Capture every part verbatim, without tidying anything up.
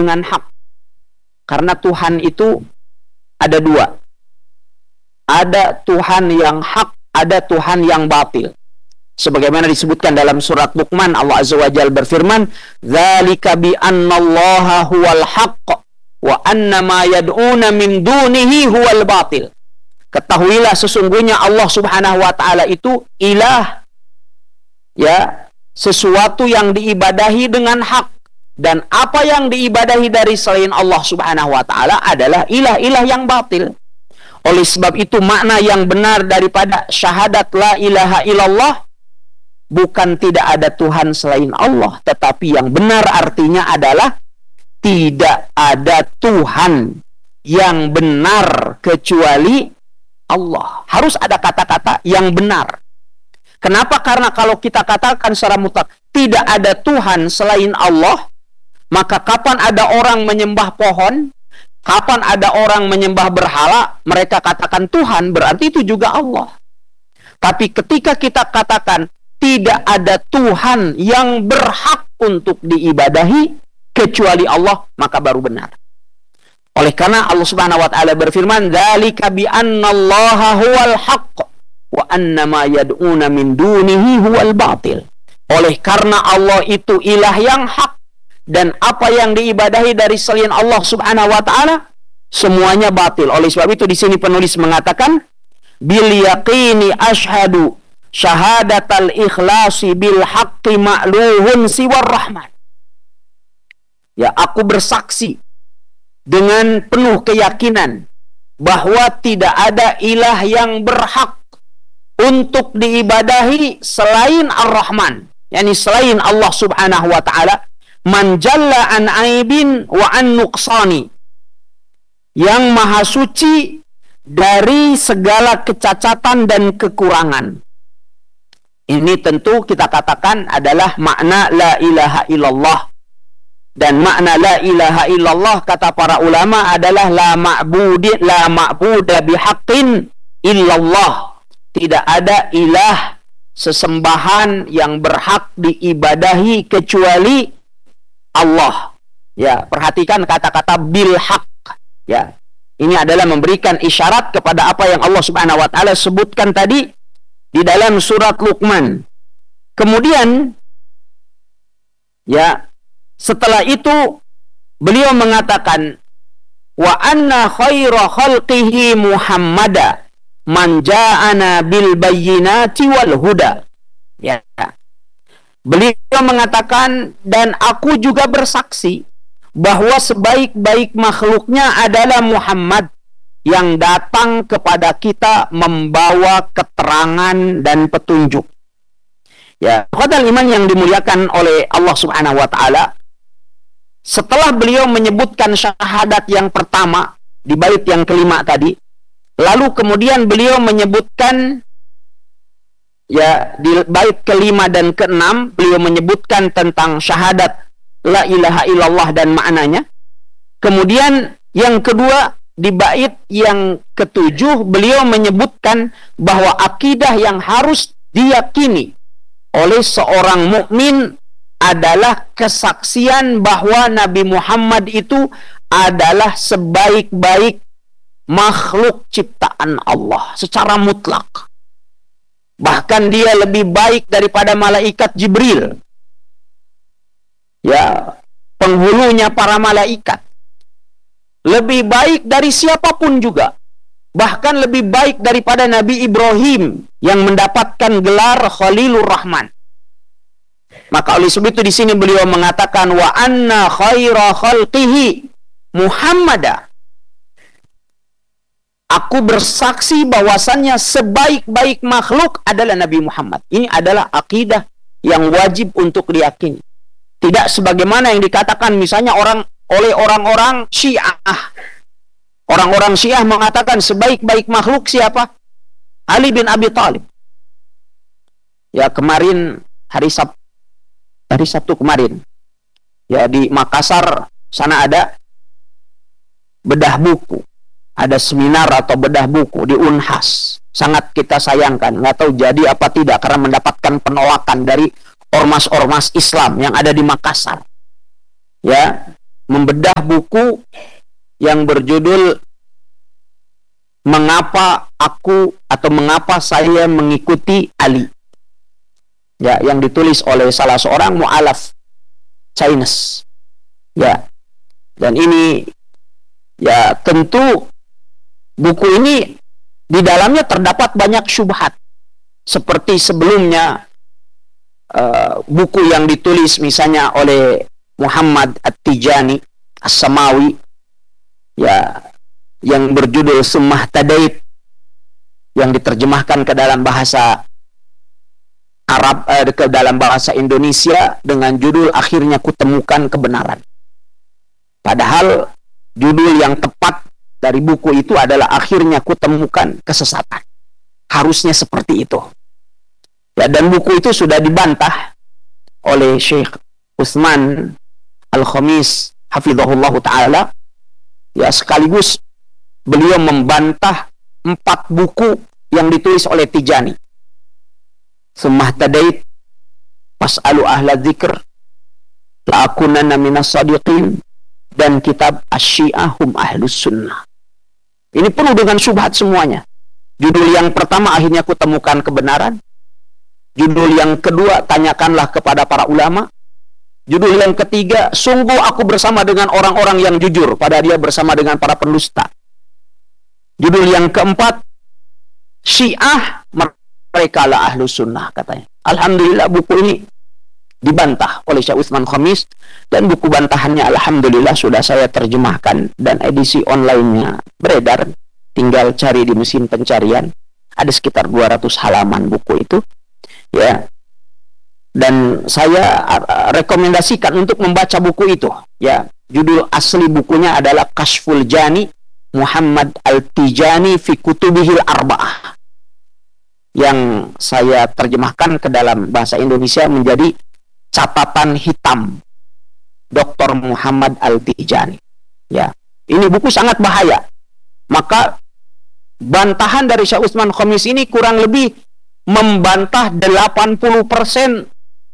dengan hak. Karena Tuhan itu ada dua. Ada Tuhan yang hak, ada Tuhan yang batil. Sebagaimana disebutkan dalam surat Luqman, Allah Azza wa Jalla berfirman, "Dzalika bi annallaha huwal haqq wa anna ma yad'una min dunihi huwal batil." Ketahuilah sesungguhnya Allah Subhanahu wa taala itu ilah, ya, sesuatu yang diibadahi dengan hak, dan apa yang diibadahi dari selain Allah Subhanahu wa taala adalah ilah-ilah yang batil. Oleh sebab itu makna yang benar daripada syahadat la ilaha illallah bukan tidak ada Tuhan selain Allah, tetapi yang benar artinya adalah tidak ada Tuhan yang benar kecuali Allah. Harus ada kata-kata yang benar. Kenapa? Karena kalau kita katakan secara mutlak tidak ada Tuhan selain Allah, maka kapan ada orang menyembah pohon, kapan ada orang menyembah berhala, mereka katakan Tuhan, berarti itu juga Allah. Tapi ketika kita katakan tidak ada Tuhan yang berhak untuk diibadahi kecuali Allah, maka baru benar. Oleh karena Allah Subhanahu wa taala berfirman, "Dzalika bi annallaha huwal haqq wa anna ma yad'una min dunihi huwal batil." Oleh karena Allah itu ilah yang hak, dan apa yang diibadahi dari selain Allah Subhanahu wa taala semuanya batil. Oleh sebab itu di sini penulis mengatakan, "Bil yaqini asyhadu syahadatal ikhlasi bil haqqi ma'luhun siwar rahman." Ya, aku bersaksi dengan penuh keyakinan bahwa tidak ada ilah yang berhak untuk diibadahi selain Ar-Rahman, yakni selain Allah Subhanahu wa taala, man jalla an aibin wa an nuqsani, yang maha suci dari segala kecacatan dan kekurangan. Ini tentu kita katakan adalah makna la ilaha illallah. Dan makna la ilaha illallah kata para ulama adalah la ma'budi la ma'buda bihaqqin illallah. Tidak ada ilah sesembahan yang berhak diibadahi kecuali Allah. Ya, perhatikan kata-kata bil haq. Ya. Ini adalah memberikan isyarat kepada apa yang Allah Subhanahu wa taala sebutkan tadi di dalam surat Luqman. Kemudian ya, setelah itu beliau mengatakan, wa anna khaira khalqihi Muhammada man ja'ana bil bayyinati wal huda. Ya. Beliau mengatakan, dan aku juga bersaksi bahwa sebaik-baik makhluknya adalah Muhammad yang datang kepada kita membawa keterangan dan petunjuk. Ya, ikhwatal iman yang dimuliakan oleh Allah Subhanahu wa taala, setelah beliau menyebutkan syahadat yang pertama di bait yang kelima tadi, lalu kemudian beliau menyebutkan, ya, di bait kelima dan keenam beliau menyebutkan tentang syahadat la ilaha illallah dan maknanya. Kemudian yang kedua di bait yang ketujuh beliau menyebutkan bahwa akidah yang harus diyakini oleh seorang mukmin adalah kesaksian bahwa Nabi Muhammad itu adalah sebaik-baik makhluk ciptaan Allah secara mutlak. Bahkan dia lebih baik daripada malaikat Jibril. Ya, penghulunya para malaikat. Lebih baik dari siapapun juga. Bahkan lebih baik daripada Nabi Ibrahim yang mendapatkan gelar Khalilur Rahman. Maka oleh sebab itu di sini beliau mengatakan, wa anna khaira khalqihi Muhammada. Aku bersaksi bahwasannya sebaik-baik makhluk adalah Nabi Muhammad. Ini adalah akidah yang wajib untuk diyakini. Tidak sebagaimana yang dikatakan misalnya orang oleh orang-orang Syiah. Orang-orang Syiah mengatakan sebaik-baik makhluk siapa? Ali bin Abi Thalib. Ya, kemarin hari Sabtu, hari Sabtu kemarin, ya, di Makassar sana ada bedah buku, ada seminar atau bedah buku di Unhas. Sangat kita sayangkan, nggak tahu jadi apa tidak karena mendapatkan penolakan dari ormas-ormas Islam yang ada di Makassar. Ya, membedah buku yang berjudul Mengapa Aku atau Mengapa Saya Mengikuti Ali. Ya, yang ditulis oleh salah seorang mu'alaf Chinese. Ya. Dan ini ya tentu buku ini di dalamnya terdapat banyak syubhat. Seperti sebelumnya uh, buku yang ditulis misalnya oleh Muhammad At-Tijani As-Samawi, ya, yang berjudul Summah Tadait, yang diterjemahkan ke dalam bahasa Arab, eh, ke dalam bahasa Indonesia dengan judul Akhirnya Kutemukan Kebenaran. Padahal judul yang tepat dari buku itu adalah Akhirnya Kutemukan Kesesatan. Harusnya seperti itu. Ya, dan buku itu sudah dibantah oleh Syekh Utsman Al-Khamis hafizahullahu ta'ala. Ya, sekaligus beliau membantah empat buku yang ditulis oleh Tijani. Summah Tadait, Fas'alu Ahla Dzikr, La'akunanna Minas Shadiqin, dan kitab Asy-Syiah Hum Ahlus Sunnah. Ini penuh dengan syubhat semuanya. Judul yang pertama, Akhirnya Kutemukan Kebenaran. Judul yang kedua, Tanyakanlah kepada para ulama. Judul yang ketiga, Sungguh aku bersama dengan orang-orang yang jujur, padahal dia bersama dengan para pendusta. Judul yang keempat, Syiah mereka lah ahlu sunnah, katanya. Alhamdulillah buku ini dibantah oleh Syekh Utsman Khamis, dan buku bantahannya alhamdulillah sudah saya terjemahkan dan edisi online-nya beredar. Tinggal cari di mesin pencarian. Ada sekitar dua ratus halaman buku itu. Ya. Dan saya rekomendasikan untuk membaca buku itu. Ya, judul asli bukunya adalah Kashful Jani Muhammad Al-Tijani fi Kutubihil Arba'ah, yang saya terjemahkan ke dalam bahasa Indonesia menjadi Catatan Hitam Doktor Muhammad Al-Tijani. Ya, ini buku sangat bahaya. Maka bantahan dari Syekh Utsman Khamis ini kurang lebih membantah delapan puluh persen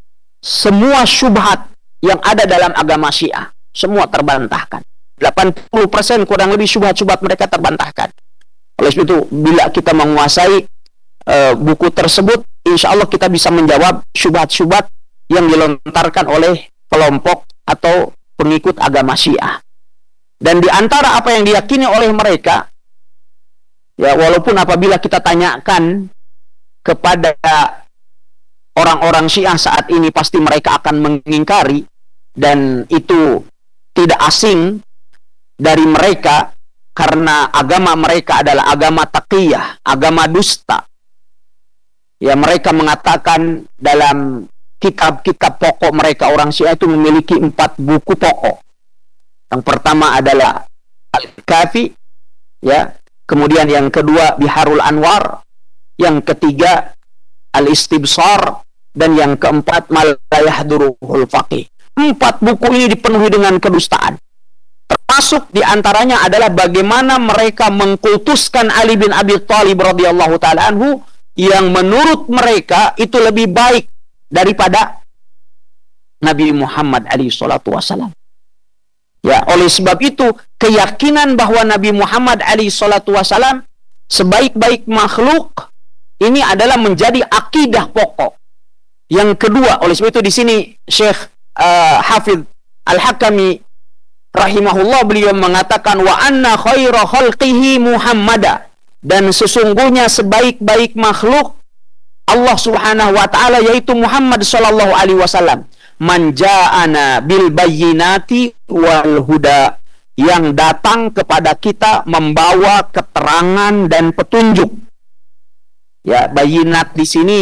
semua syubhat yang ada dalam agama Syiah. Semua terbantahkan. delapan puluh persen kurang lebih syubhat-syubhat mereka terbantahkan. Oleh sebab itu, bila kita menguasai uh, buku tersebut, insya Allah kita bisa menjawab syubhat-syubhat yang dilontarkan oleh kelompok atau pengikut agama Syiah. Dan di antara apa yang diyakini oleh mereka, ya, walaupun apabila kita tanyakan kepada orang-orang Syiah saat ini, pasti mereka akan mengingkari, dan itu tidak asing dari mereka, karena agama mereka adalah agama taqiyah, agama dusta. Ya, mereka mengatakan dalam kitab-kitab pokok mereka, orang Syiah itu memiliki empat buku pokok. Yang pertama adalah Al-Kafi, ya. Kemudian yang kedua Biharul Anwar, yang ketiga Al-Istibsar, dan yang keempat Malayahduruhul Faqih. Empat buku ini dipenuhi dengan kedustaan. Termasuk diantaranya adalah bagaimana mereka mengkultuskan Ali bin Abi Thalib radhiyallahu ta'ala anhu, yang menurut mereka itu lebih baik daripada Nabi Muhammad alaihi salatu wasallam. Ya, oleh sebab itu keyakinan bahwa Nabi Muhammad alaihi salatu wasallam sebaik-baik makhluk ini adalah menjadi akidah pokok. Yang kedua, oleh sebab itu di sini Syekh uh, Hafidh Al-Hakami rahimahullah, beliau mengatakan wa anna khaira khalqihi Muhammada, dan sesungguhnya sebaik-baik makhluk Allah Subhanahu wa taala yaitu Muhammad sallallahu alaihi wasallam, man ja'ana bil bayyinati wal huda, yang datang kepada kita membawa keterangan dan petunjuk. Ya, bayinat di sini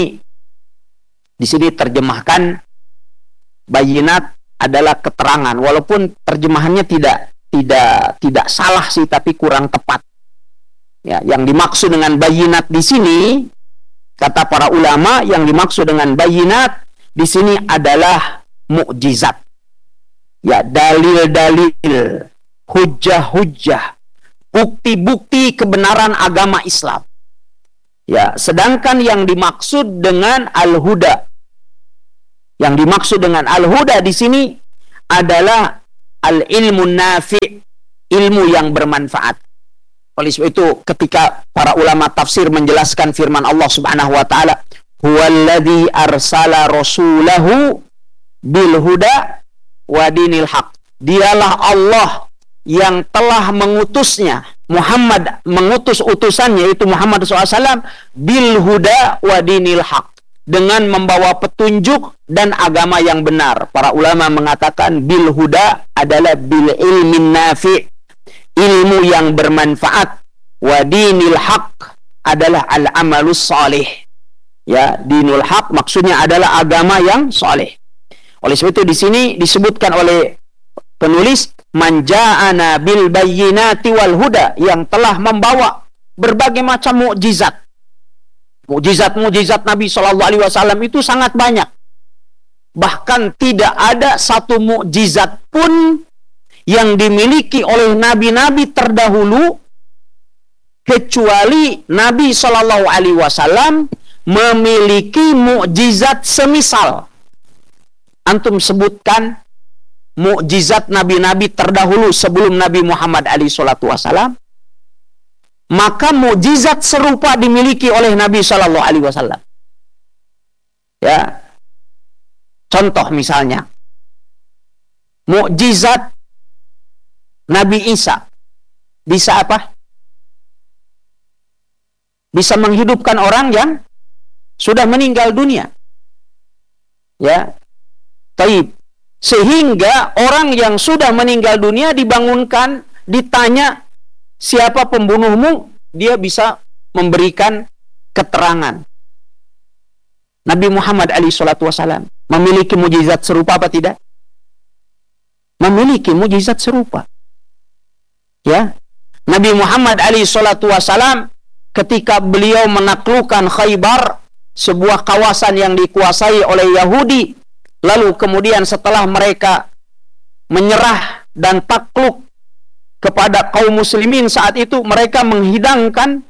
di sini terjemahkan bayinat adalah keterangan, walaupun terjemahannya tidak tidak tidak salah sih, tapi kurang tepat. Ya, yang dimaksud dengan bayinat di sini, kata para ulama, yang dimaksud dengan bayinat di sini adalah mukjizat. Ya, dalil-dalil, hujjah-hujjah, bukti-bukti kebenaran agama Islam. Ya, sedangkan yang dimaksud dengan al-huda, yang dimaksud dengan al-huda di sini adalah al-ilmu nafi', ilmu yang bermanfaat. Oleh sebab itu ketika para ulama tafsir menjelaskan firman Allah Subhanahu wa taala, huwallazi arsala rasulahu bil huda wa dinil haq. Dialah Allah yang telah mengutusnya, Muhammad mengutus utusannya yaitu Muhammad shallallahu alaihi wasallam bil huda wa dinil haq, dengan membawa petunjuk dan agama yang benar. Para ulama mengatakan bil huda adalah bil ilmin nafi', ilmu yang bermanfaat, wa dinil haq adalah al amalus salih. Ya, dinul haq maksudnya adalah agama yang saleh. Oleh sebab itu di sini disebutkan oleh penulis man ja'ana bil bayyinati wal huda, yang telah membawa berbagai macam mukjizat. Mukjizat-mukjizat Nabi shallallahu alaihi wasallam itu sangat banyak. Bahkan tidak ada satu mukjizat pun yang dimiliki oleh nabi-nabi terdahulu kecuali Nabi shallallahu alaihi wasallam memiliki mukjizat semisal. Antum sebutkan mukjizat nabi-nabi terdahulu sebelum Nabi Muhammad alaihi salatu wasallam, maka mukjizat serupa dimiliki oleh Nabi Shallallahu Alaihi Wasallam. Ya, contoh misalnya, mukjizat Nabi Isa bisa apa? Bisa menghidupkan orang yang sudah meninggal dunia. Ya, taib. Sehingga orang yang sudah meninggal dunia dibangunkan, ditanya, siapa pembunuhmu? Dia bisa memberikan keterangan. Nabi Muhammad alaihi salatu wasallam memiliki mukjizat serupa apa tidak? Memiliki mukjizat serupa. Ya. Nabi Muhammad alaihi salatu wasallam ketika beliau menaklukkan Khaybar, sebuah kawasan yang dikuasai oleh Yahudi, lalu kemudian setelah mereka menyerah dan takluk kepada kaum muslimin saat itu, mereka menghidangkan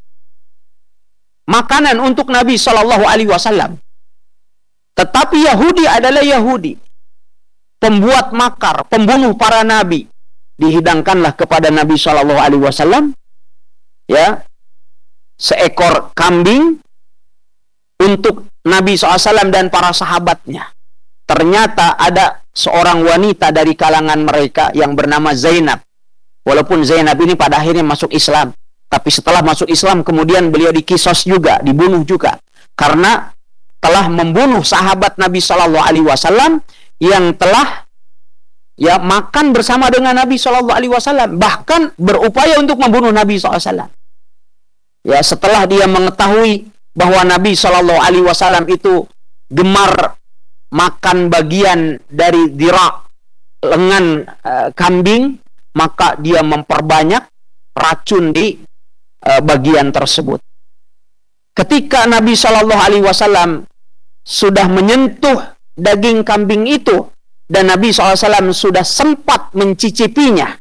makanan untuk Nabi Shallallahu Alaihi Wasallam. Tetapi Yahudi adalah Yahudi, pembuat makar, pembunuh para nabi. Dihidangkanlah kepada Nabi Shallallahu Alaihi Wasallam, ya, seekor kambing untuk Nabi shallallahu alaihi wasallam dan para sahabatnya. Ternyata ada seorang wanita dari kalangan mereka yang bernama Zainab. Walaupun Zainab ini pada akhirnya masuk Islam, tapi setelah masuk Islam kemudian beliau dikisos juga, dibunuh juga, karena telah membunuh sahabat Nabi Shallallahu Alaihi Wasallam yang telah ya makan bersama dengan Nabi Shallallahu Alaihi Wasallam, bahkan berupaya untuk membunuh Nabi Shallallahu Alaihi Wasallam. Ya, setelah dia mengetahui bahwa Nabi Shallallahu Alaihi Wasallam itu gemar makan bagian dari dira, lengan e, kambing, maka dia memperbanyak racun di e, bagian tersebut. Ketika Nabi Shallallahu Alaihi Wasallam sudah menyentuh daging kambing itu dan Nabi shallallahu alaihi wasallam sudah sempat mencicipinya,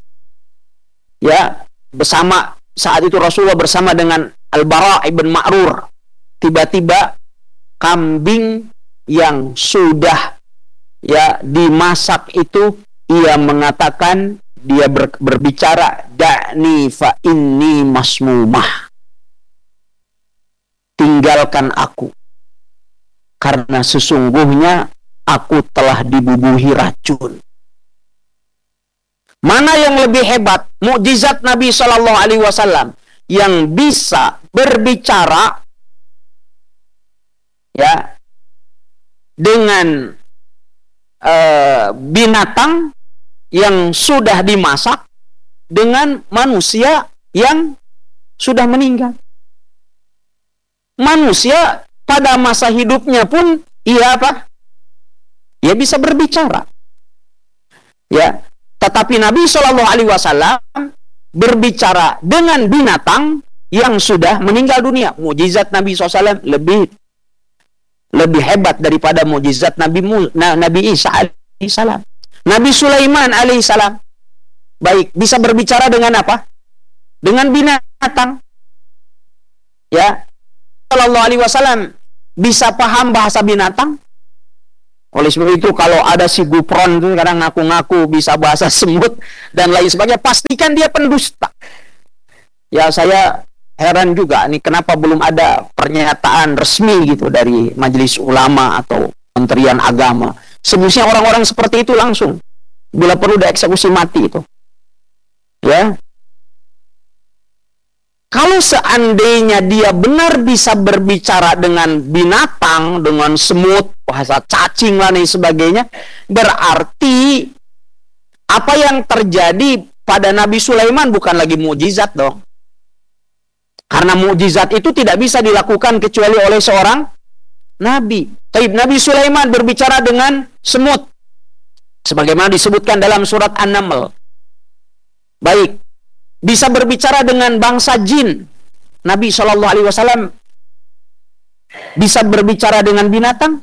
ya, bersama saat itu Rasulullah bersama dengan Al-Bara' ibn Ma'rur, tiba-tiba kambing yang sudah ya dimasak itu, ia mengatakan, dia ber, berbicara, da'ni fa inni masmumah, tinggalkan aku karena sesungguhnya aku telah dibubuhi racun. Mana yang lebih hebat? Mukjizat Nabi Shallallahu Alaihi Wasallam yang bisa berbicara ya dengan uh, binatang yang sudah dimasak dengan manusia yang sudah meninggal. Manusia pada masa hidupnya pun ia apa? Ia bisa berbicara. Ya, tetapi Nabi Shallallahu Alaihi Wasallam berbicara dengan binatang yang sudah meninggal dunia. Mukjizat Nabi shallallahu alaihi wasallam lebih lebih hebat daripada mukjizat Nabi Nabi Isa alaihissalam. Nabi Sulaiman alaihissalam baik bisa berbicara dengan apa? Dengan binatang. Ya, Shallallahu Alaihi Wasallam bisa paham bahasa binatang. Oleh sebab itu kalau ada si Gufron itu kadang ngaku-ngaku bisa bahasa semut dan lain sebagainya, pastikan dia pendusta. Ya saya heran juga nih kenapa belum ada pernyataan resmi gitu dari Majelis Ulama atau Kementerian Agama. Sebenarnya orang-orang seperti itu langsung bila perlu dieksekusi mati itu. Ya. Kalau seandainya dia benar bisa berbicara dengan binatang, dengan semut, bahasa cacing dan lain sebagainya, berarti apa yang terjadi pada Nabi Sulaiman bukan lagi mukjizat dong. Karena mukjizat itu tidak bisa dilakukan kecuali oleh seorang nabi. Taib Nabi Sulaiman berbicara dengan semut, sebagaimana disebutkan dalam surat An-Naml. Baik. Bisa berbicara dengan bangsa jin. Nabi shallallahu alaihi wasallam bisa berbicara dengan binatang?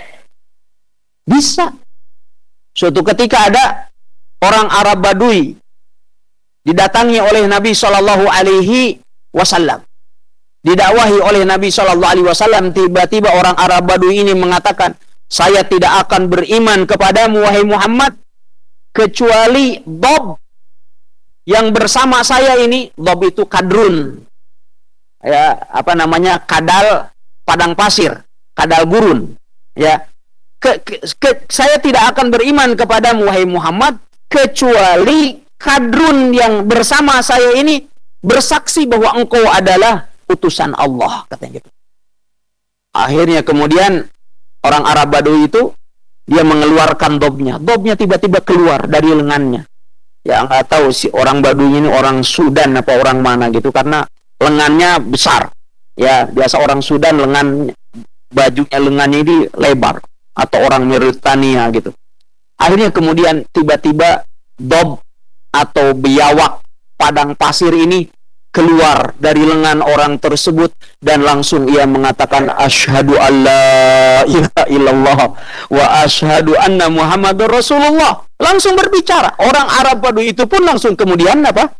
Bisa. Suatu ketika ada orang Arab Badui didatangi oleh Nabi shallallahu alaihi wasallam. Didakwahi oleh Nabi shallallahu alaihi wasallam, tiba-tiba orang Arab Badui ini mengatakan, "Saya tidak akan beriman kepadamu wahai Muhammad kecuali Bob yang bersama saya ini." Bob itu kadrun, ya apa namanya, kadal padang pasir, kadal gurun, ya. Ke, ke, ke, saya tidak akan beriman kepadamu wahai Muhammad kecuali kadrun yang bersama saya ini bersaksi bahwa engkau adalah utusan Allah, katanya gitu. Akhirnya kemudian orang Arab Badui itu dia mengeluarkan dobnya, dobnya tiba-tiba keluar dari lengannya. Ya nggak tahu si orang Baduy ini orang Sudan apa orang mana gitu, karena lengannya besar. Ya biasa orang Sudan lengan bajunya lengannya ini lebar, atau orang Mauritania gitu. Akhirnya kemudian tiba-tiba dob atau biawak padang pasir ini keluar dari lengan orang tersebut dan langsung ia mengatakan asyhadu alla ilaha illallah wa asyhadu anna Muhammadar Rasulullah. Langsung berbicara. Orang Arab Badui itu pun langsung kemudian apa?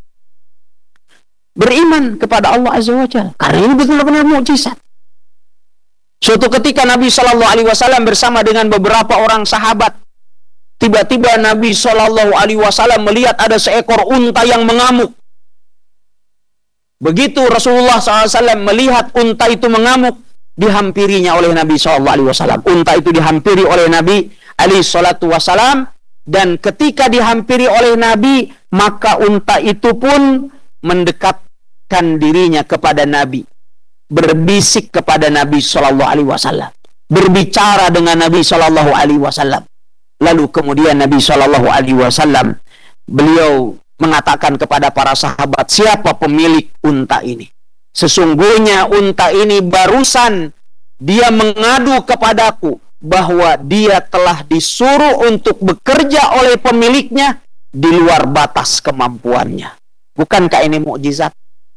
Beriman kepada Allah Azza wa Jalla. Karena ini betul-betul mukjizat. Suatu ketika Nabi Shallallahu Alaihi Wasallam bersama dengan beberapa orang sahabat, tiba-tiba Nabi Shallallahu Alaihi Wasallam melihat ada seekor unta yang mengamuk. Begitu Rasulullah shallallahu alaihi wasallam melihat unta itu mengamuk, dihampirinya oleh Nabi shallallahu alaihi wasallam. Unta itu dihampiri oleh Nabi alaihi salatu wasallam, dan ketika dihampiri oleh Nabi, maka unta itu pun mendekatkan dirinya kepada Nabi, berbisik kepada Nabi shallallahu alaihi wasallam, berbicara dengan Nabi shallallahu alaihi wasallam. Lalu kemudian Nabi shallallahu alaihi wasallam beliau mengatakan kepada para sahabat, siapa pemilik unta ini? Sesungguhnya unta ini barusan dia mengadu kepadaku bahwa dia telah disuruh untuk bekerja oleh pemiliknya di luar batas kemampuannya. Bukankah ini mukjizat?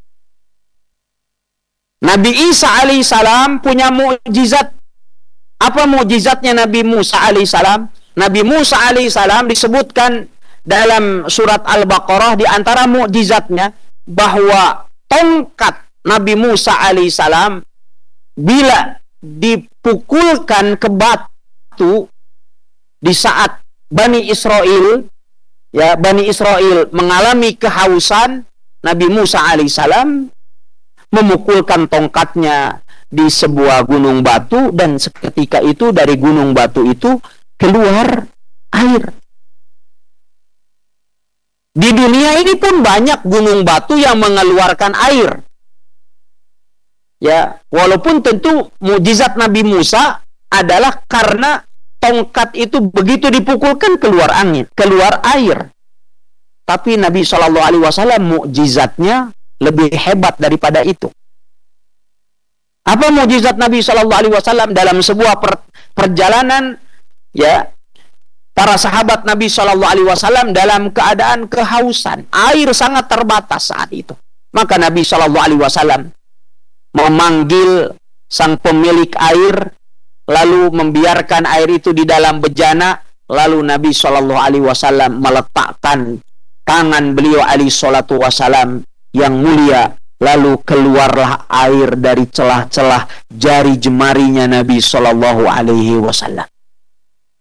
Nabi Isa alaihissalam punya mukjizat. Apa mukjizatnya Nabi Musa alaihissalam? Nabi Musa alaihissalam disebutkan dalam surat Al-Baqarah di antara mukjizatnya bahwa tongkat Nabi Musa alaihissalam bila dipukulkan ke batu di saat Bani Israel, ya Bani Israel mengalami kehausan, Nabi Musa alaihissalam memukulkan tongkatnya di sebuah gunung batu, dan seketika itu dari gunung batu itu keluar air. Di dunia ini pun banyak gunung batu yang mengeluarkan air. Ya, walaupun tentu mukjizat Nabi Musa adalah karena tongkat itu begitu dipukulkan keluar angin, keluar air. Tapi Nabi shallallahu alaihi wasallam mukjizatnya lebih hebat daripada itu. Apa mukjizat Nabi shallallahu alaihi wasallam? Dalam sebuah per, perjalanan, ya, para sahabat Nabi shallallahu alaihi wasallam dalam keadaan kehausan, air sangat terbatas saat itu. Maka Nabi shallallahu alaihi wasallam memanggil sang pemilik air, lalu membiarkan air itu di dalam bejana, lalu Nabi shallallahu alaihi wasallam meletakkan tangan beliau alaihi salatu wasallam yang mulia, lalu keluarlah air dari celah-celah jari jemarinya Nabi shallallahu alaihi wasallam.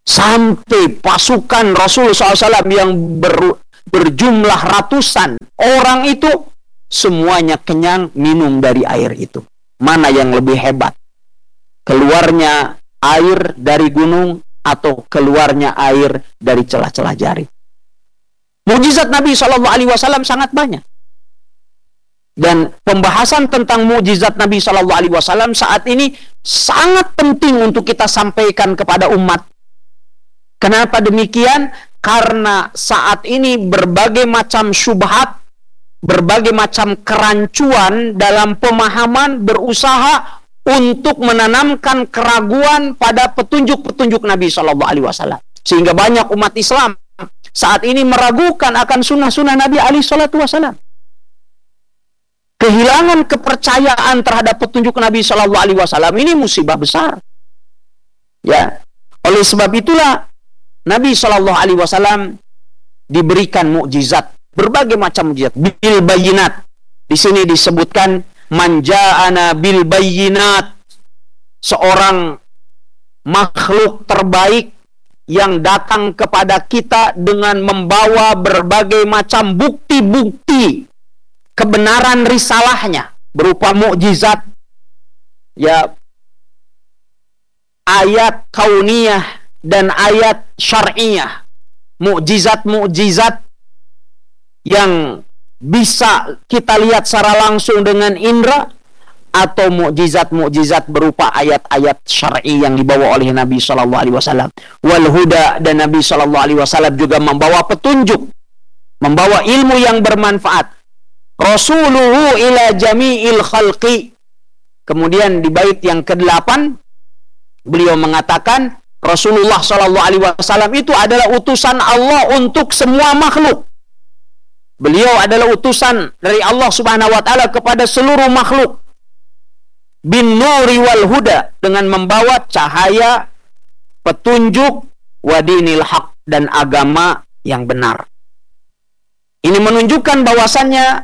Sampai pasukan Rasul shallallahu alaihi wasallam yang ber, berjumlah ratusan orang itu semuanya kenyang minum dari air itu. Mana yang lebih hebat? Keluarnya air dari gunung atau keluarnya air dari celah-celah jari? Mukjizat Nabi shallallahu alaihi wasallam sangat banyak. Dan pembahasan tentang mukjizat Nabi shallallahu alaihi wasallam saat ini sangat penting untuk kita sampaikan kepada umat. Kenapa demikian? Karena saat ini berbagai macam syubhat, berbagai macam kerancuan dalam pemahaman berusaha untuk menanamkan keraguan pada petunjuk-petunjuk Nabi shallallahu alaihi wasallam. Sehingga banyak umat Islam saat ini meragukan akan sunnah-sunnah Nabi alaihi salatu wasallam. Kehilangan kepercayaan terhadap petunjuk Nabi shallallahu alaihi wasallam ini musibah besar. Ya, oleh sebab itulah Nabi shallallahu alaihi wasallam diberikan mukjizat, berbagai macam mukjizat, bil bayyinat. Di sini disebutkan man ja'ana bil bayyinat, seorang makhluk terbaik yang datang kepada kita dengan membawa berbagai macam bukti-bukti kebenaran risalahnya berupa mukjizat, ya, ayat kauniyah dan ayat syar'iyah, mukjizat-mukjizat yang bisa kita lihat secara langsung dengan indera, atau mukjizat-mukjizat berupa ayat-ayat syar'i yang dibawa oleh Nabi shallallahu alaihi wasallam. Wal huda, dan Nabi shallallahu alaihi wasallam juga membawa petunjuk, membawa ilmu yang bermanfaat. Rasuluhu ila jami'il khalqi. Kemudian di bait yang kedelapan beliau mengatakan Rasulullah shallallahu alaihi wasallam itu adalah utusan Allah untuk semua makhluk. Beliau adalah utusan dari Allah Subhanahu wa taala kepada seluruh makhluk. Bin nuri wal huda, dengan membawa cahaya, petunjuk, wa dinil haq, dan agama yang benar. Ini menunjukkan bahwasannya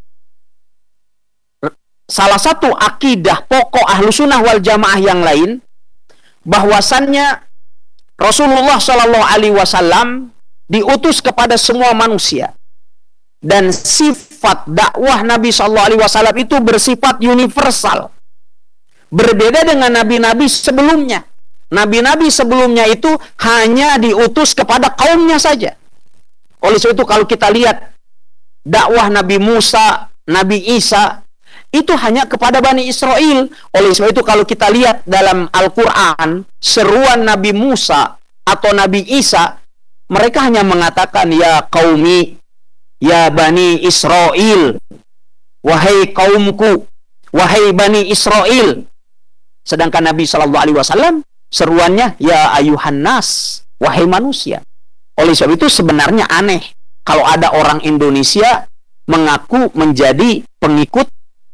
salah satu akidah pokok ahlu sunnah wal jamaah yang lain, bahwasannya Rasulullah shallallahu alaihi wasallam diutus kepada semua manusia, dan sifat dakwah Nabi shallallahu alaihi wasallam itu bersifat universal, berbeda dengan nabi-nabi sebelumnya. Nabi-nabi sebelumnya itu hanya diutus kepada kaumnya saja. Oleh sebab itu kalau kita lihat dakwah Nabi Musa, Nabi Isa, itu hanya kepada Bani Israel. Oleh sebab itu kalau kita lihat dalam Al-Quran, seruan Nabi Musa atau Nabi Isa, mereka hanya mengatakan, ya qaumi, ya Bani Israel, wahai kaumku, wahai Bani Israel. Sedangkan Nabi shallallahu alaihi wasallam seruannya, ya ayuhan nas, wahai manusia. Oleh sebab itu sebenarnya aneh kalau ada orang Indonesia mengaku menjadi pengikut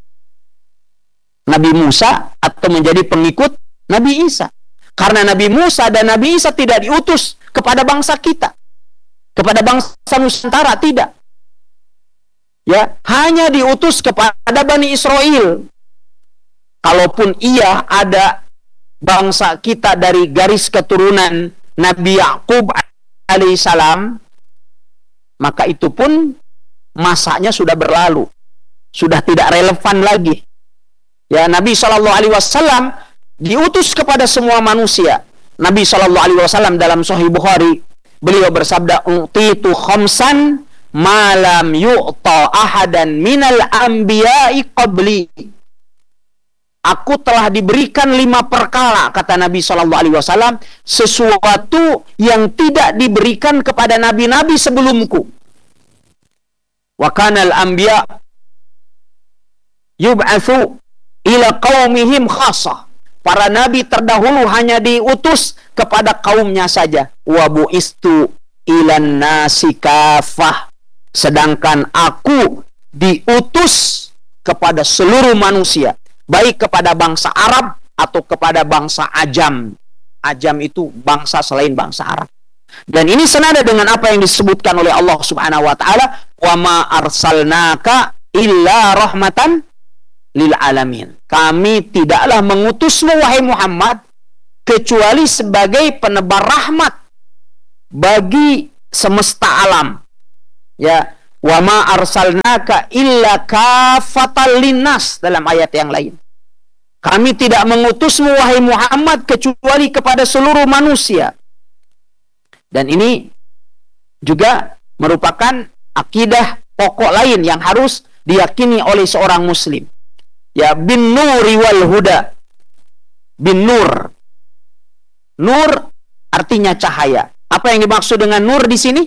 Nabi Musa atau menjadi pengikut Nabi Isa. Karena Nabi Musa dan Nabi Isa tidak diutus kepada bangsa kita, kepada bangsa Nusantara, tidak. Ya, hanya diutus kepada Bani Israel. Kalaupun iya ada bangsa kita dari garis keturunan Nabi Yakub alaihissalam, maka itu pun masanya sudah berlalu, sudah tidak relevan lagi. Ya, Nabi shallallahu alaihi wasallam diutus kepada semua manusia. Nabi shallallahu alaihi wasallam dalam Sahih Bukhari, beliau bersabda, "Utitu khamsan ma lam yu'ta ahadan minal anbiya'i qabli." Aku telah diberikan lima perkara, kata Nabi shallallahu alaihi wasallam, sesuatu yang tidak diberikan kepada nabi-nabi sebelumku. Wa kanal anbiya yub'atsu ila qaumihim khasah. Para nabi terdahulu hanya diutus kepada kaumnya saja. Wa bu'istu ilan nasi kafah. Sedangkan aku diutus kepada seluruh manusia, baik kepada bangsa Arab atau kepada bangsa Ajam. Ajam itu bangsa selain bangsa Arab. Dan ini senada dengan apa yang disebutkan oleh Allah Subhanahu wa taala, "Wa ma arsalnaka illa rahmatan lil alamin." Kami tidaklah mengutusmu wahai Muhammad kecuali sebagai penebar rahmat bagi semesta alam. Ya, wa ma arsalnaka illa kafatal linnas dalam ayat yang lain. Kami tidak mengutusmu wahai Muhammad kecuali kepada seluruh manusia. Dan ini juga merupakan akidah pokok lain yang harus diyakini oleh seorang muslim. Ya, bin nuri wal huda. Bin nur. Nur artinya cahaya. Apa yang dimaksud dengan nur di sini?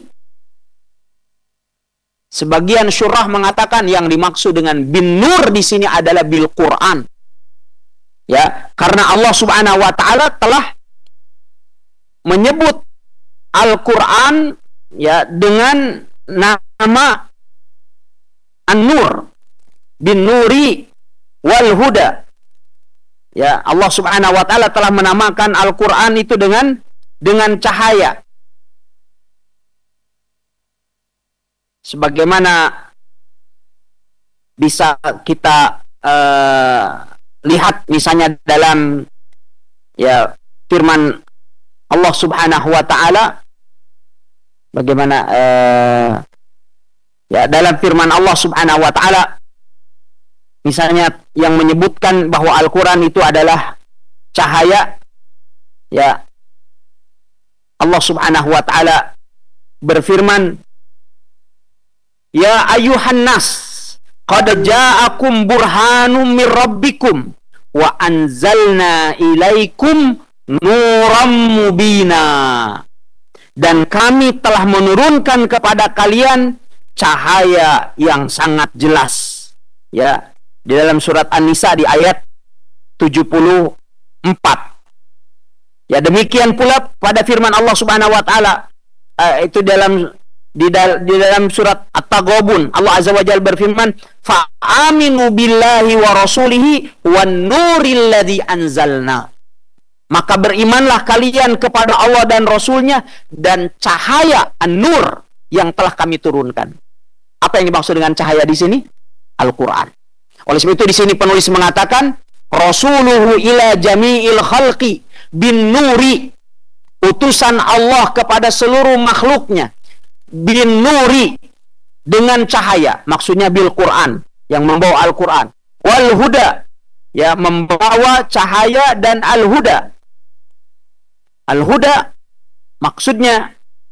Sebagian syurah mengatakan yang dimaksud dengan bin nur di sini adalah bil Quran. Ya, karena Allah Subhanahu wa taala telah menyebut Al-Qur'an ya dengan nama An-Nur, bin nuri wal huda. Ya, Allah Subhanahu wa taala telah menamakan Al-Qur'an itu dengan dengan cahaya. Sebagaimana bisa kita uh, lihat misalnya dalam ya firman Allah Subhanahu wa taala, bagaimana uh, ya dalam firman Allah Subhanahu wa taala misalnya yang menyebutkan bahwa Al-Qur'an itu adalah cahaya, ya Allah Subhanahu wa taala berfirman, ya ayuhan nas qad ja'akum burhanum mir rabbikum wa anzalna ilaikum nuram mubina. Dan kami telah menurunkan kepada kalian cahaya yang sangat jelas. Ya, di dalam surat An-Nisa di ayat tujuh puluh empat. Ya, demikian pula pada firman Allah Subhanahu wa taala uh, itu dalam Di, dal di dalam surat At-Taghabun, Allah Azza wa Jalla berfirman, fa'aminu billahi wa rasulihi wan nuril ladzi anzalna. Maka berimanlah kalian kepada Allah dan Rasulnya dan cahaya an-nur yang telah kami turunkan. Apa yang dimaksud dengan cahaya di sini? Al-Qur'an. Oleh sebab itu di sini penulis mengatakan, rasuluhu ila jami'il khalqi bin nuri, utusan Allah kepada seluruh makhluknya, bin nuri dengan cahaya, maksudnya bil Quran, yang membawa Al-Quran, wal huda, ya membawa cahaya, dan al huda. Al huda maksudnya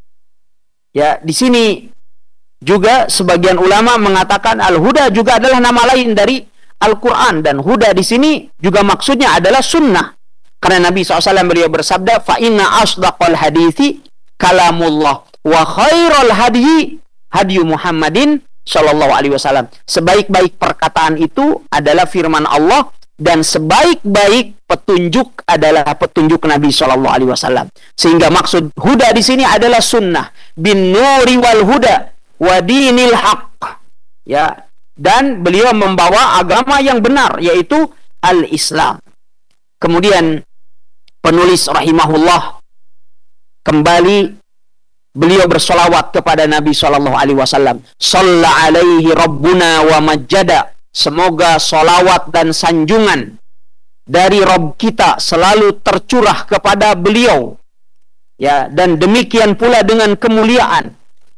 ya di sini juga sebagian ulama mengatakan al huda juga adalah nama lain dari Al-Quran, dan huda di sini juga maksudnya adalah sunnah, karena Nabi shallallahu alaihi wasallam beliau bersabda, fa inna asdaqal hadithi kalamullah wa khairul hadyi hadyu Muhammadin sallallahu alaihi wasallam. Sebaik-baik perkataan itu adalah firman Allah, dan sebaik-baik petunjuk adalah petunjuk Nabi sallallahu alaihi wasallam. Sehingga maksud huda di sini adalah sunnah, bin nuri wal huda wa dinil haqq. Ya, dan beliau membawa agama yang benar, yaitu al-Islam. Kemudian penulis rahimahullah kembali beliau bersolawat kepada Nabi shallallahu alaihi wasallam. Shalla alaihi rabbuna wa majjada. Semoga solawat dan sanjungan dari Rabb kita selalu tercurah kepada beliau. Ya, dan demikian pula dengan kemuliaan.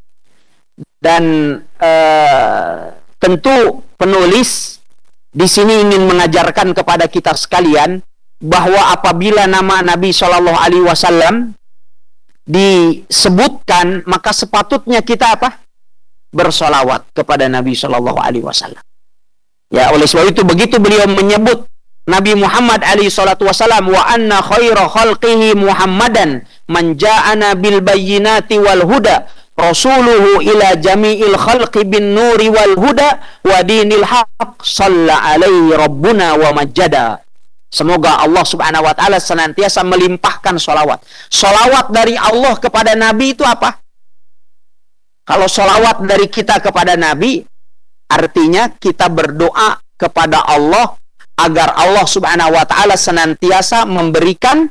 Dan uh, tentu penulis di sini ingin mengajarkan kepada kita sekalian bahwa apabila nama Nabi shallallahu alaihi wasallam disebutkan, maka sepatutnya kita apa? Bersolawat kepada Nabi Shallallahu Alaihi Wasallam. Ya, oleh sebab itu begitu beliau menyebut Nabi Muhammad alaihi salatu wasallam, wa anna khaira khalqihi Muhammadan man ja'ana bil bayyinati wal huda rasuluhu ila jami'il khalqi bin nuri wal huda wa dinil haqq shalla alaihi rabbuna wa majjada. Semoga Allah Subhanahu wa taala senantiasa melimpahkan solawat. Solawat dari Allah kepada Nabi itu apa? Kalau solawat dari kita kepada Nabi, artinya kita berdoa kepada Allah agar Allah Subhanahu wa taala senantiasa memberikan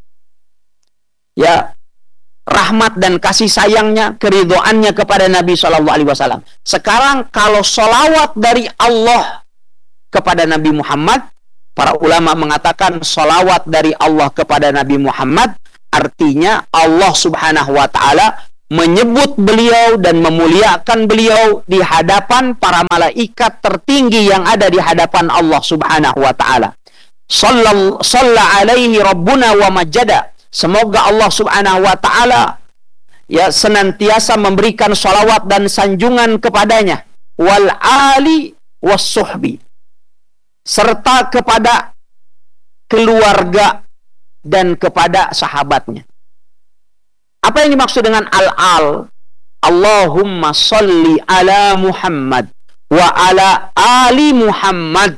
ya rahmat dan kasih sayangnya, keridhoannya kepada Nabi shallallahu alaihi wasallam. Sekarang kalau solawat dari Allah kepada Nabi Muhammad, para ulama mengatakan solawat dari Allah kepada Nabi Muhammad artinya Allah Subhanahu wa taala menyebut beliau dan memuliakan beliau di hadapan para malaikat tertinggi yang ada di hadapan Allah Subhanahu wa taala. Shalla alaihi rabbuna wa majjada. Semoga Allah Subhanahu wa taala ya senantiasa memberikan salawat dan sanjungan kepadanya, wal ali was suhbi, serta kepada keluarga dan kepada sahabatnya. Apa yang dimaksud dengan al-al? Allahumma salli ala Muhammad wa ala ali Muhammad.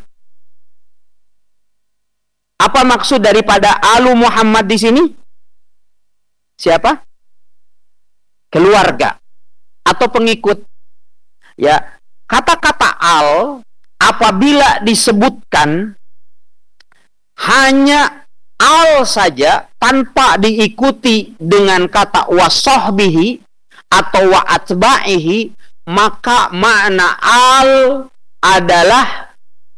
Apa maksud daripada alu Muhammad di sini? Siapa? Keluarga atau pengikut. Ya, kata-kata al apabila disebutkan hanya al saja tanpa diikuti dengan kata wasahbihi atau wa atba'ihi, maka makna al adalah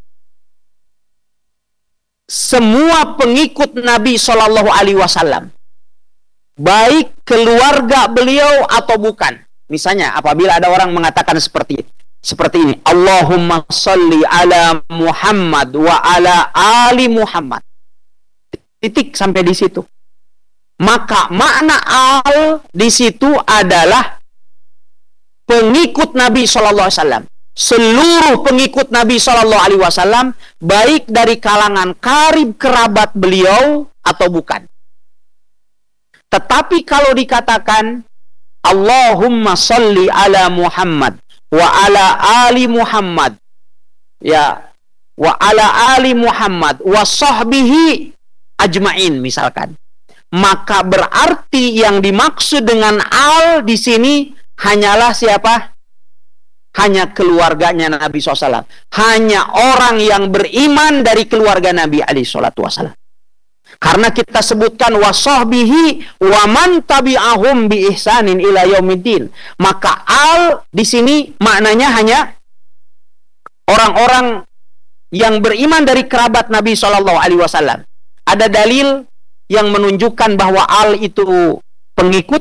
semua pengikut Nabi Shallallahu Alaihi Wasallam, baik keluarga beliau atau bukan. Misalnya apabila ada orang mengatakan seperti seperti ini, Allahumma salli ala Muhammad wa ala ali Muhammad, titik sampai di situ. Maka makna al di situ adalah pengikut Nabi Shallallahu Alaihi Wasallam, seluruh pengikut Nabi Shallallahu Alaihi Wasallam, baik dari kalangan karib kerabat beliau atau bukan. Tetapi kalau dikatakan Allahumma salli ala Muhammad wa ala ali Muhammad, ya, wa ala ali Muhammad wa sahbihi ajmain misalkan, maka berarti yang dimaksud dengan al di sini hanyalah siapa? Hanya keluarganya Nabi shallallahu alaihi wasallam, hanya orang yang beriman dari keluarga Nabi alaihi salatu wasallam. Karena kita sebutkan wasahbihi wa man tabi'ahum bi ihsanin ila yaumiddin, maka al di sini maknanya hanya orang-orang yang beriman dari kerabat Nabi shallallahu alaihi wasallam. Ada dalil yang menunjukkan bahwa al itu pengikut?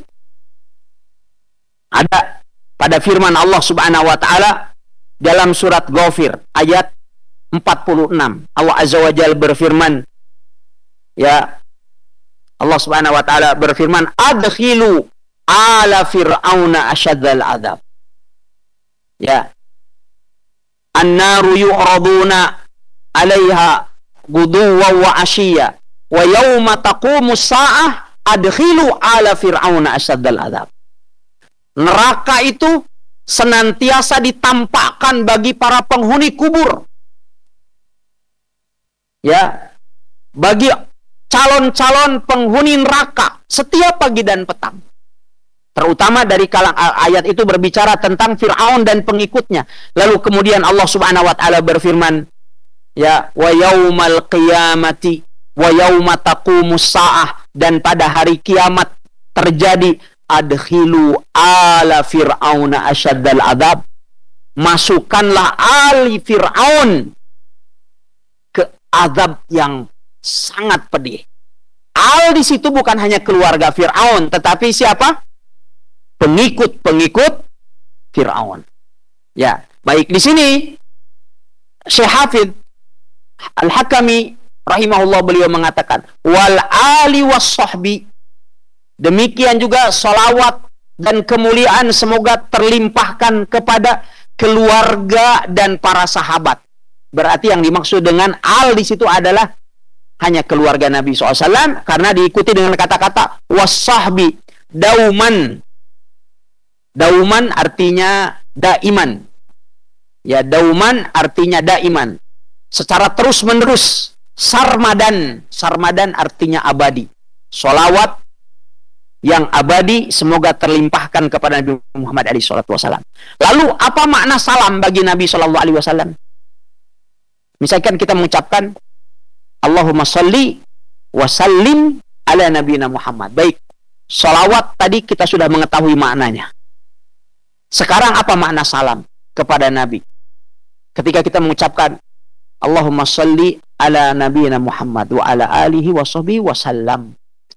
Ada pada firman Allah Subhanahu wa taala dalam surat Ghafir ayat empat puluh enam. Allah Azza wa Jalla berfirman, ya, Allah Subhanahu wa taala berfirman, adkhilu ala fir'auna asyadzal adzab. Ya. An-naru yu'raduna 'alaiha guduwwan wa 'ashiyya wa yauma taqumus sa'ah adkhilu ala fir'auna asyadzal adzab. Neraka itu senantiasa ditampakkan bagi para penghuni kubur. Ya, bagi calon-calon penghuni neraka setiap pagi dan petang. Terutama dari kalang ayat itu berbicara tentang Fir'aun dan pengikutnya. Lalu kemudian Allah Subhanahu wa taala berfirman, ya, wa yaumal qiyamati wa yauma taqumus saah, dan pada hari kiamat terjadi adkhilu ala fir'auna asyaddal adzab, masukkanlah ali Fir'aun ke azab yang sangat pedih. Al di situ bukan hanya keluarga Fir'aun, tetapi siapa? Pengikut-pengikut Fir'aun. Ya, baik, di sini Syekh Hafidz Al-Hakami rahimahullah beliau mengatakan wal ali was sahbi, demikian juga salawat dan kemuliaan semoga terlimpahkan kepada keluarga dan para sahabat. Berarti yang dimaksud dengan al di situ adalah hanya keluarga Nabi shallallahu alaihi wasallam, karena diikuti dengan kata-kata was-sahbi, dauman. Dauman artinya daiman. Ya, dauman artinya daiman, secara terus-menerus. Sarmadan, sarmadan artinya abadi. Sholawat yang abadi semoga terlimpahkan kepada Nabi Muhammad alaihi salatu wasallam. Lalu apa makna salam bagi Nabi sallallahu alaihi wasallam? Misalkan kita mengucapkan Allahumma salli wa sallim ala nabiyina Muhammad. Baik, sholawat tadi kita sudah mengetahui maknanya. Sekarang apa makna salam kepada Nabi? Ketika kita mengucapkan Allahumma salli ala nabiyina Muhammad wa ala alihi wa sahbihi wa sallam.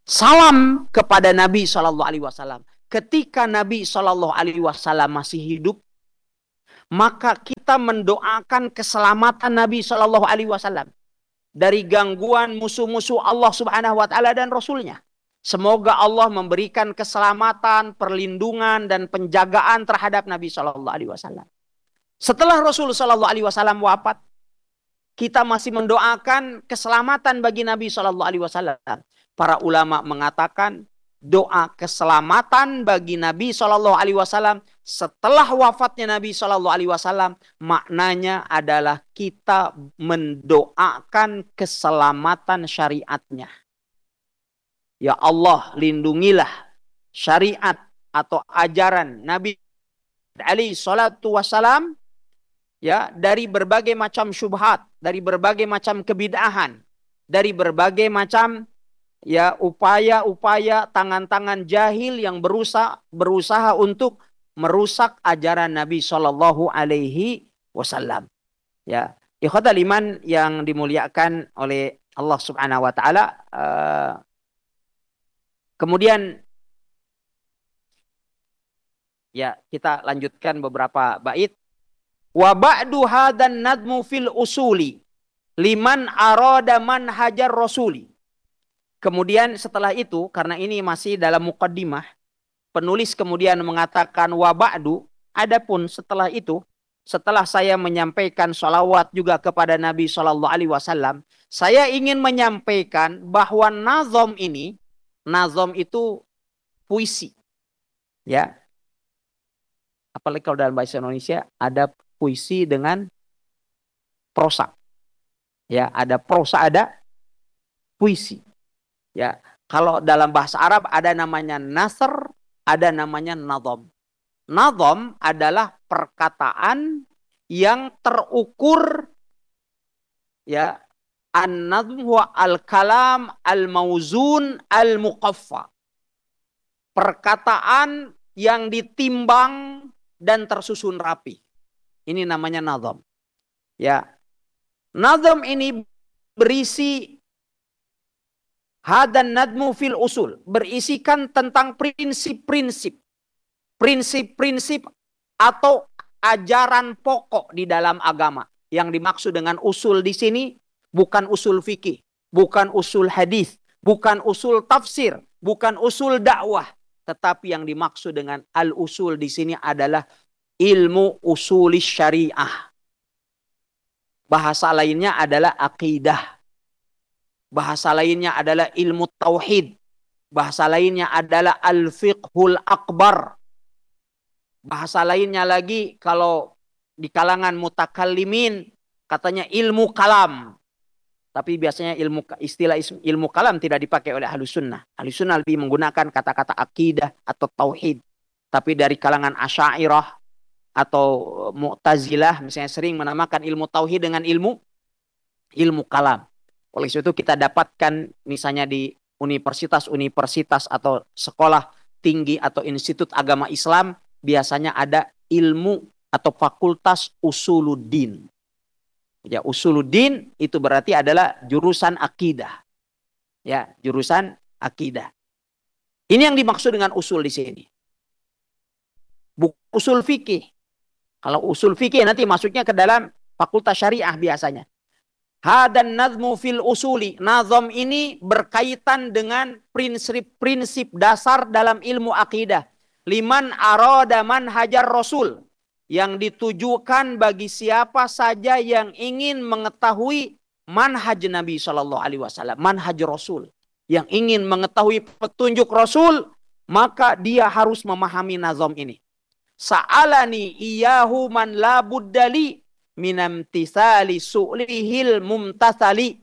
salam kepada Nabi shallallahu alaihi wasallam. Ketika Nabi shallallahu alaihi wasallam masih hidup, maka kita mendoakan keselamatan Nabi shallallahu alaihi wasallam dari gangguan musuh-musuh Allah Subhanahu wa taala dan Rasulnya. Semoga Allah memberikan keselamatan, perlindungan dan penjagaan terhadap Nabi shallallahu alaihi wasallam. Setelah Rasul shallallahu alaihi wasallam wafat, kita masih mendoakan keselamatan bagi Nabi shallallahu alaihi wasallam. Para ulama mengatakan doa keselamatan bagi Nabi shallallahu alaihi wasallam setelah wafatnya Nabi shallallahu alaihi wasallam maknanya adalah kita mendoakan keselamatan syariatnya. Ya Allah, lindungilah syariat atau ajaran Nabi alaihi salatu wasallam ya dari berbagai macam syubhat, dari berbagai macam kebid'ahan, dari berbagai macam ya upaya-upaya tangan-tangan jahil yang berusaha berusaha untuk merusak ajaran Nabi Shallallahu Alaihi Wasallam. Ya, ikhwatal iman yang dimuliakan oleh Allah Subhanahu Wa Taala. Uh, kemudian, ya kita lanjutkan beberapa bait. Wa ba'du hadan nadmu fil usuli liman arada manhajar rasuli. Kemudian setelah itu, karena ini masih dalam muqaddimah, penulis kemudian mengatakan wa ba'du, adapun setelah itu, setelah saya menyampaikan sholawat juga kepada Nabi shallallahu alaihi wasallam, saya ingin menyampaikan bahwa nazom ini, nazom itu puisi. Ya. Apalagi kalau dalam bahasa Indonesia ada puisi dengan prosa. Ya, ada prosa, ada puisi. Ya, kalau dalam bahasa Arab ada namanya nasr, ada namanya nadham. Nadham adalah perkataan yang terukur, ya, an-nadhm huwa al-kalam al-mauzun al-muqaffa. Perkataan yang ditimbang dan tersusun rapi. Ini namanya nadham. Ya. Nadham ini berisi hadan nadmu fil usul, berisikan tentang prinsip-prinsip. Prinsip-prinsip atau ajaran pokok di dalam agama. Yang dimaksud dengan usul di sini bukan usul fikih, bukan usul hadis, bukan usul tafsir, bukan usul dakwah, tetapi yang dimaksud dengan al-usul di sini adalah ilmu usulis syariah. Bahasa lainnya adalah akidah. Bahasa lainnya adalah ilmu tauhid. Bahasa lainnya adalah al-fiqhul akbar. Bahasa lainnya lagi kalau di kalangan mutakallimin katanya ilmu kalam. Tapi biasanya ilmu istilah ilmu kalam tidak dipakai oleh ahlu sunnah. Ahlu sunnah lebih menggunakan kata-kata akidah atau tauhid. Tapi dari kalangan asy'ariyah atau mu'tazilah misalnya sering menamakan ilmu tauhid dengan ilmu ilmu kalam. Oleh itu kita dapatkan misalnya di universitas-universitas atau sekolah tinggi atau institut agama Islam biasanya ada ilmu atau fakultas usuluddin. Ya, usuluddin itu berarti adalah jurusan akidah. Ya, jurusan akidah. Ini yang dimaksud dengan usul di sini. Bukan usul fikih. Kalau usul fikih nanti masuknya ke dalam fakultas syariah biasanya. Hadan nazmu fil usuli. Nazam ini berkaitan dengan prinsip-prinsip dasar dalam ilmu akidah. Liman arada manhajar rasul. Yang ditujukan bagi siapa saja yang ingin mengetahui manhaj Nabi shallallahu alaihi wasallam. Manhaj Rasul. Yang ingin mengetahui petunjuk Rasul. Maka dia harus memahami nazam ini. Sa'alani iyahu man la buddali minamtisali su'lihil mumtasali.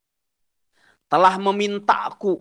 Telah memintaku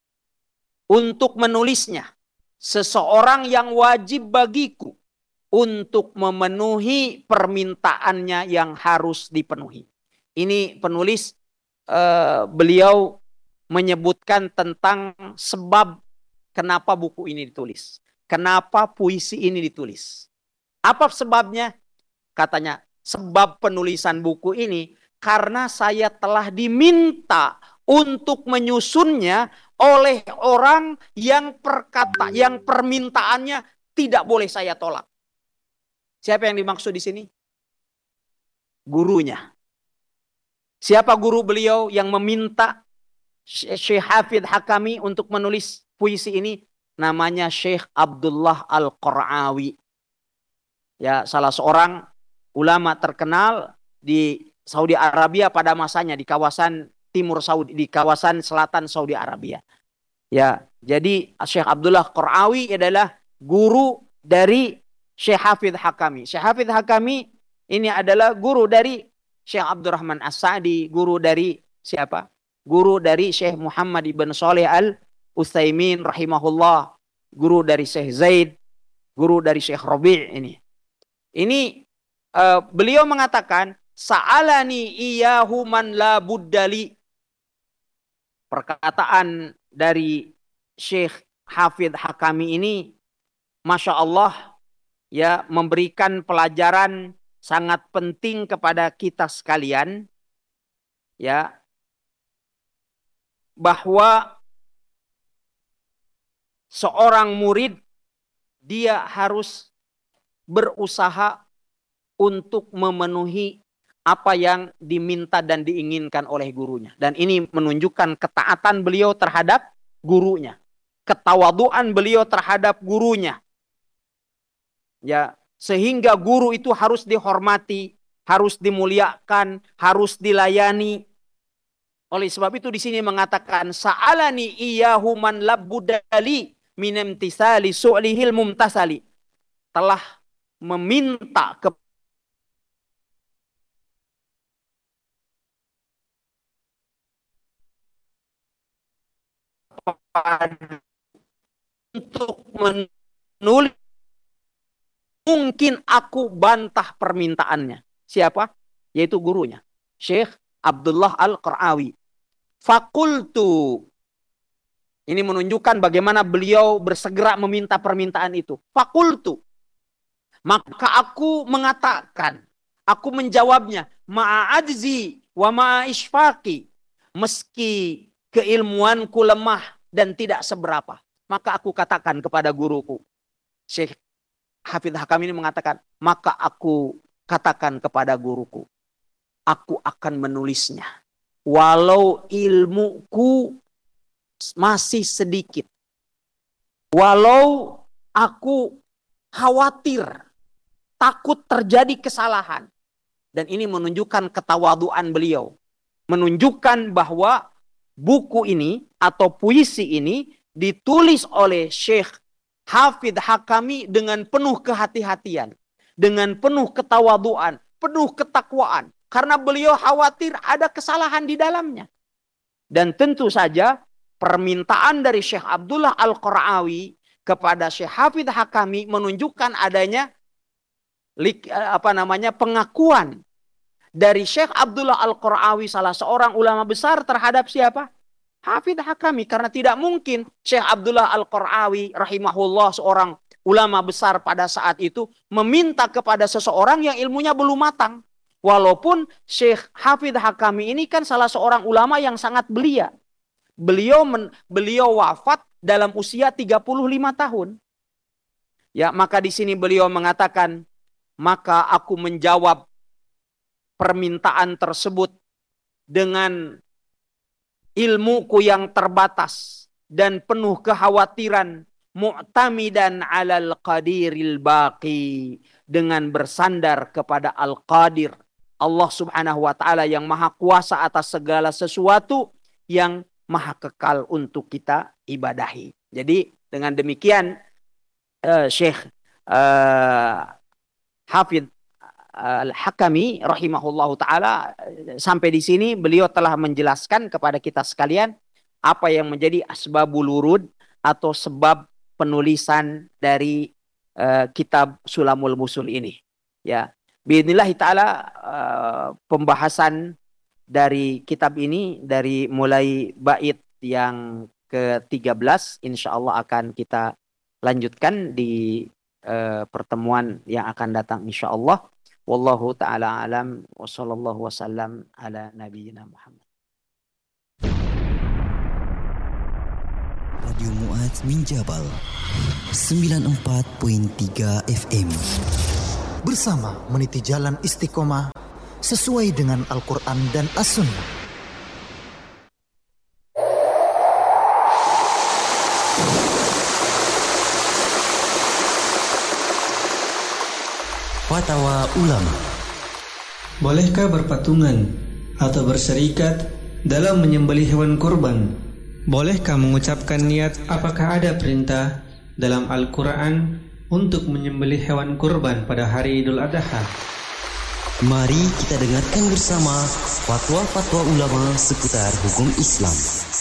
untuk menulisnya seseorang yang wajib bagiku untuk memenuhi permintaannya yang harus dipenuhi. Ini penulis uh, beliau menyebutkan tentang sebab kenapa buku ini ditulis. Kenapa puisi ini ditulis. Apa sebabnya? Katanya, sebab penulisan buku ini karena saya telah diminta untuk menyusunnya oleh orang yang perkata, yang permintaannya tidak boleh saya tolak. Siapa yang dimaksud di sini? Gurunya. Siapa guru beliau yang meminta Syekh Hafidh Hakami untuk menulis puisi ini? Namanya Syekh Abdullah Al-Qar'awi. Ya, salah seorang ulama terkenal di Saudi Arabia pada masanya, di kawasan timur Saudi, di kawasan selatan Saudi Arabia. Ya, jadi Syekh Abdullah Qar'awi adalah guru dari Syekh Hafidh Hakami. Syekh Hafidh Hakami ini adalah guru dari Syekh Abdurrahman As-Sa'di, guru dari siapa? Guru dari Syekh Muhammad ibn Shalih Al-Utsaimin rahimahullah, guru dari Syekh Zaid, guru dari Syekh Rabi' ini. Ini uh, beliau mengatakan, sa'alani iyahu man la buddali. Perkataan dari Syekh Hafidh Hakami ini, Masya Allah, ya, memberikan pelajaran sangat penting kepada kita sekalian, ya, bahwa seorang murid dia harus berusaha untuk memenuhi apa yang diminta dan diinginkan oleh gurunya. Dan ini menunjukkan ketaatan beliau terhadap gurunya, ketawaduan beliau terhadap gurunya. Ya, sehingga guru itu harus dihormati, harus dimuliakan, harus dilayani. Oleh sebab itu di sini mengatakan, sa'alani iyahu man labbudali min imtisali su'lihil mumtasali. Telah meminta ke untuk menulis, mungkin aku bantah permintaannya. Siapa? Yaitu gurunya, Syekh Abdullah Al-Qar'awi. Fakultu. Ini menunjukkan bagaimana beliau bersegera meminta permintaan itu. Fakultu. Maka aku mengatakan, aku menjawabnya, ma'ajzi wa ma'ishfaqi. Meski keilmuanku lemah dan tidak seberapa, maka aku katakan kepada guruku. Syekh Hafidh Hakami ini mengatakan, maka aku katakan kepada guruku, aku akan menulisnya. Walau ilmuku masih sedikit. Walau aku khawatir, takut terjadi kesalahan. Dan ini menunjukkan ketawaduan beliau. Menunjukkan bahwa buku ini atau puisi ini ditulis oleh Syekh Hafidh Hakami dengan penuh kehati-hatian, dengan penuh ketawaduan, penuh ketakwaan, karena beliau khawatir ada kesalahan di dalamnya. Dan tentu saja permintaan dari Syekh Abdullah Al-Qar'awi kepada Syekh Hafidh Hakami menunjukkan adanya apa namanya pengakuan dari Syekh Abdullah Al-Qar'awi, salah seorang ulama besar, terhadap siapa? Hafidh Hakami. Karena tidak mungkin Syekh Abdullah Al-Qar'awi rahimahullah, seorang ulama besar pada saat itu, meminta kepada seseorang yang ilmunya belum matang. Walaupun Syekh Hafidh Hakami ini kan salah seorang ulama yang sangat belia. Beliau men, beliau wafat dalam usia tiga puluh lima tahun. Ya, maka di sini beliau mengatakan, maka aku menjawab permintaan tersebut dengan ilmuku yang terbatas dan penuh kekhawatiran, mu'tamidan 'alal qadiril baqi, dengan bersandar kepada Al-Qadir, Allah Subhanahu wa taala yang maha kuasa atas segala sesuatu, yang maha kekal untuk kita ibadahi. Jadi dengan demikian uh, Syekh uh, Hafidh Al-Hakami rahimahullahu taala, sampai di sini beliau telah menjelaskan kepada kita sekalian apa yang menjadi asbabul wurud atau sebab penulisan dari uh, kitab Sulamul Musul ini. Ya, biidznillah taala uh, pembahasan dari kitab ini dari mulai bait yang ke tiga belas insyaallah akan kita lanjutkan di uh, pertemuan yang akan datang insyaallah. Wallahu ta'ala alam wa sallallahu wasallam ala nabiyyina Muhammad. Radio Mu'adz Minjabal sembilan puluh empat koma tiga F M. Bersama meniti jalan istiqomah sesuai dengan Al-Quran dan As-Sunnah. Fatwa Ulama. Bolehkah berpatungan atau berserikat dalam menyembelih hewan kurban? Bolehkah mengucapkan niat? Apakah ada perintah dalam Al-Quran untuk menyembelih hewan kurban pada hari Idul Adha? Mari kita dengarkan bersama fatwa-fatwa ulama seputar hukum Islam.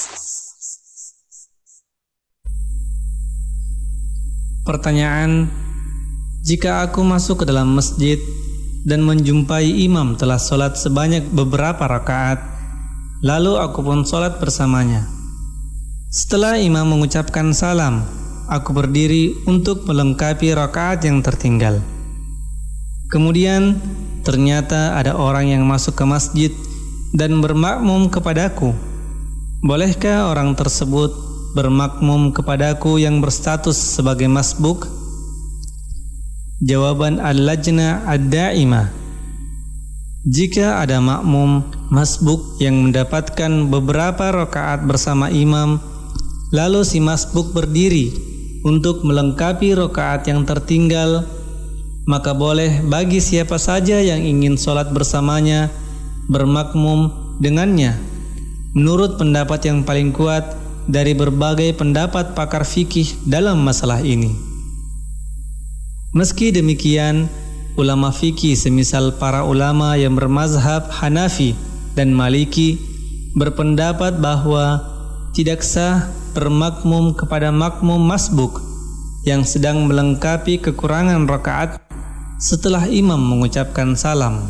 Pertanyaan: jika aku masuk ke dalam masjid dan menjumpai imam telah sholat sebanyak beberapa rakaat, lalu aku pun sholat bersamanya. Setelah imam mengucapkan salam, aku berdiri untuk melengkapi rakaat yang tertinggal. Kemudian ternyata ada orang yang masuk ke masjid dan bermakmum kepadaku. Bolehkah orang tersebut bermakmum kepadaku yang berstatus sebagai masbuk? Jawaban Al-Lajnah Ad-Da'imah: jika ada makmum masbuk yang mendapatkan beberapa rakaat bersama imam, lalu si masbuk berdiri untuk melengkapi rakaat yang tertinggal, maka boleh bagi siapa saja yang ingin sholat bersamanya bermakmum dengannya, menurut pendapat yang paling kuat dari berbagai pendapat pakar fikih dalam masalah ini. Meski demikian, ulama fikih semisal para ulama yang bermazhab Hanafi dan Maliki berpendapat bahwa tidak sah bermakmum kepada makmum masbuk yang sedang melengkapi kekurangan rakaat setelah imam mengucapkan salam.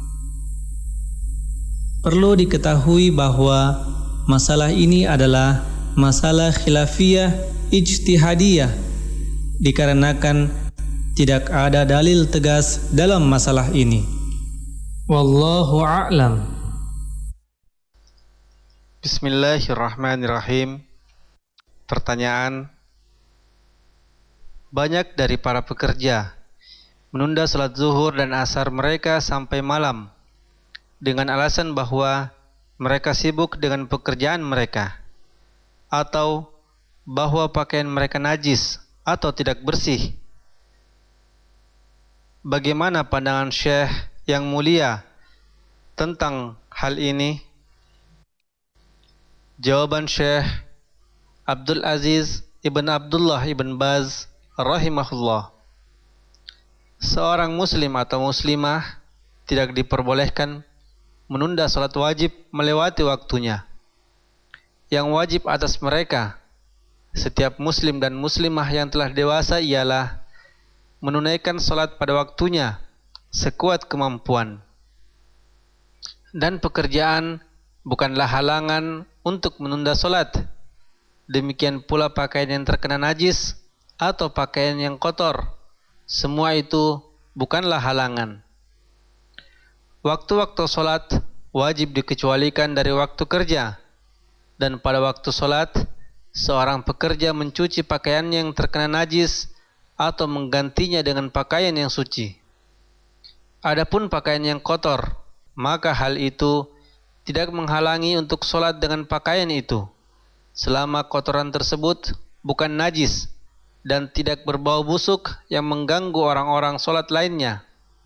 Perlu diketahui bahwa masalah ini adalah masalah khilafiyah ijtihadiyah, dikarenakan tidak ada dalil tegas dalam masalah ini. Wallahu a'lam. Bismillahirrahmanirrahim. Pertanyaan: banyak dari para pekerja menunda salat zuhur dan asar mereka sampai malam dengan alasan bahwa mereka sibuk dengan pekerjaan mereka, atau bahwa pakaian mereka najis atau tidak bersih. Bagaimana pandangan Syekh yang mulia tentang hal ini? Jawaban Syekh Abdul Aziz Ibn Abdullah Ibn Baz rahimahullah: seorang muslim atau muslimah tidak diperbolehkan menunda salat wajib melewati waktunya. Yang wajib atas mereka, setiap muslim dan muslimah yang telah dewasa, ialah menunaikan salat pada waktunya sekuat kemampuan. Dan pekerjaan bukanlah halangan untuk menunda salat. Demikian pula pakaian yang terkena najis atau pakaian yang kotor, semua itu bukanlah halangan. Waktu-waktu salat wajib dikecualikan dari waktu kerja, dan pada waktu salat seorang pekerja mencuci pakaian yang terkena najis atau menggantinya dengan pakaian yang suci. Adapun pakaian yang kotor, maka hal itu tidak menghalangi untuk sholat dengan pakaian itu, selama kotoran tersebut bukan najis dan tidak berbau busuk yang mengganggu orang-orang sholat lainnya.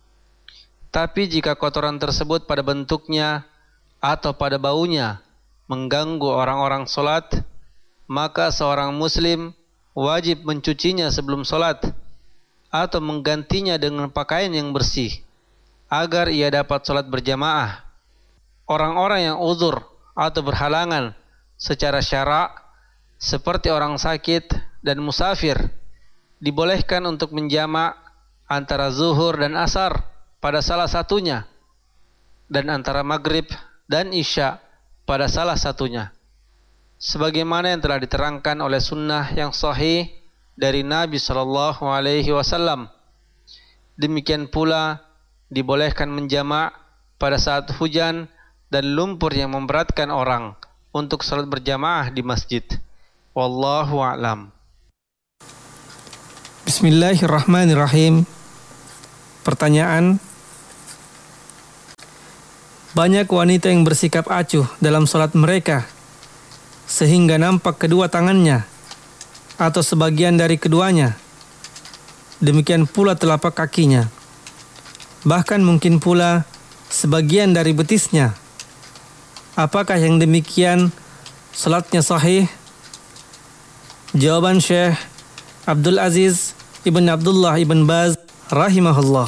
Tapi jika kotoran tersebut pada bentuknya atau pada baunya mengganggu orang-orang sholat, maka seorang muslim wajib mencucinya sebelum sholat atau menggantinya dengan pakaian yang bersih agar ia dapat sholat berjamaah. Orang-orang yang uzur atau berhalangan secara syara' seperti orang sakit dan musafir dibolehkan untuk menjamak antara zuhur dan asar pada salah satunya, dan antara maghrib dan isya pada salah satunya, sebagaimana yang telah diterangkan oleh sunnah yang sahih dari Nabi sallallahu alaihi wasallam. Demikian pula dibolehkan menjamak pada saat hujan dan lumpur yang memberatkan orang untuk salat berjamaah di masjid. Wallahu a'lam. Bismillahirrahmanirrahim. Pertanyaan: banyak wanita yang bersikap acuh dalam sholat mereka sehingga nampak kedua tangannya atau sebagian dari keduanya. Demikian pula telapak kakinya. Bahkan mungkin pula sebagian dari betisnya. Apakah yang demikian salatnya sahih? Jawaban Syekh Abdul Aziz Ibn Abdullah Ibn Baz rahimahullah.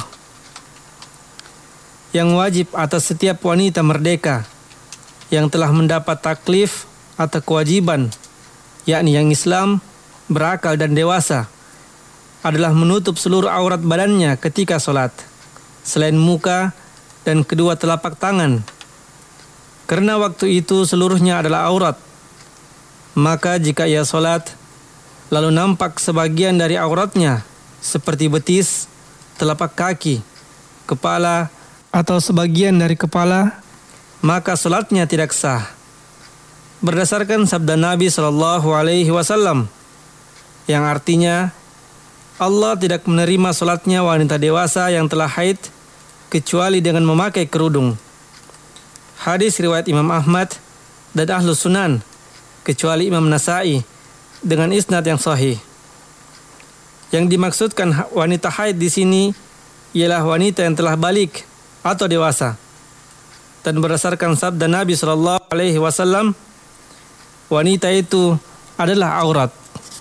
Yang wajib atas setiap wanita merdeka yang telah mendapat taklif atau kewajiban, yakni yang Islam, berakal dan dewasa, adalah menutup seluruh aurat badannya ketika sholat, selain muka dan kedua telapak tangan. Karena waktu itu seluruhnya adalah aurat. Maka jika ia sholat, lalu nampak sebagian dari auratnya, seperti betis, telapak kaki, kepala, atau sebagian dari kepala, maka sholatnya tidak sah. Berdasarkan sabda Nabi shallallahu alaihi wasallam, yang artinya, Allah tidak menerima sholatnya wanita dewasa yang telah haid, kecuali dengan memakai kerudung. Hadis riwayat Imam Ahmad dan Ahlus Sunan, kecuali Imam Nasa'i, dengan isnad yang sahih. Yang dimaksudkan wanita haid di sini ialah wanita yang telah balik atau dewasa. Dan berdasarkan sabda Nabi shallallahu alaihi wasallam, wanita itu adalah aurat.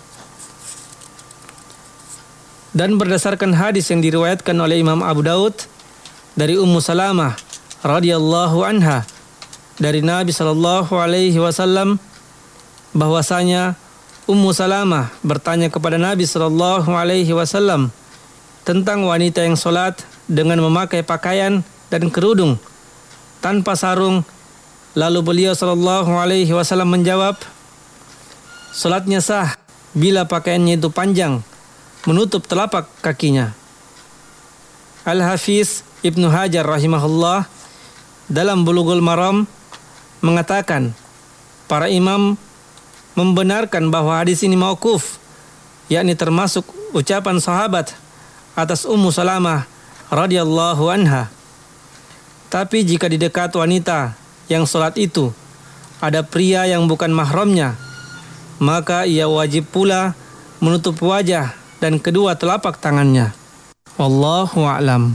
Dan berdasarkan hadis yang diriwayatkan oleh Imam Abu Daud dari Ummu Salamah radhiyallahu anha dari Nabi sallallahu alaihi wasallam, bahwasanya Ummu Salamah bertanya kepada Nabi sallallahu alaihi wasallam tentang wanita yang salat dengan memakai pakaian dan kerudung tanpa sarung. Lalu beliau sallallahu alaihi wasallam menjawab, salatnya sah bila pakaiannya itu panjang menutup telapak kakinya. Al-Hafiz Ibnu Hajar rahimahullah dalam Bulughul Maram mengatakan, para imam membenarkan bahwa hadis ini mauquf, yakni termasuk ucapan sahabat atas Ummu Salamah radhiyallahu anha. Tapi jika di dekat wanita yang salat itu ada pria yang bukan mahramnya, maka ia wajib pula menutup wajah dan kedua telapak tangannya. Wallahu a'lam.